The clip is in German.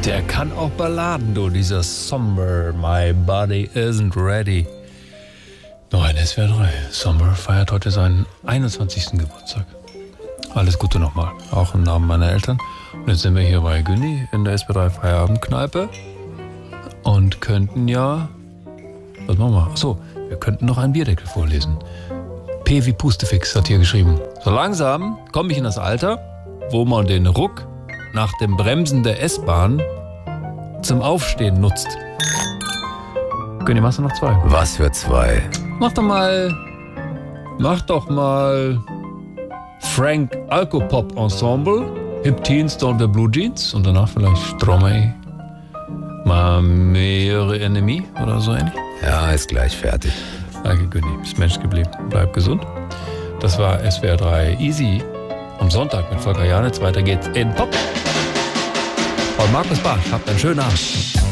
Der kann auch Balladen, du, dieser Somber, my body isn't ready. Nein, SWR 3. Somber feiert heute seinen 21. Geburtstag. Alles Gute nochmal, auch im Namen meiner Eltern. Und jetzt sind wir hier bei Günni in der SWR 3 Feierabendkneipe und könnten ja... Was machen wir? Achso, wir könnten noch einen Bierdeckel vorlesen. P wie Pustefix hat hier geschrieben. So langsam komme ich in das Alter, wo man den Ruck nach dem Bremsen der S-Bahn zum Aufstehen nutzt. Günni, machst du noch 2? Was für 2? Mach doch mal Frank Alcopop Ensemble, Hip Teens, Don't Wear Blue Jeans und danach vielleicht Stromae, Ma meilleure Ennemie oder so ähnlich. Ja, ist gleich fertig. Danke, Günni, bist Mensch geblieben. Bleib gesund. Das war SWR 3 Easy am Sonntag mit Volker Janitz. Weiter geht's in Pop. Und Markus Barsch, habt einen schönen Abend.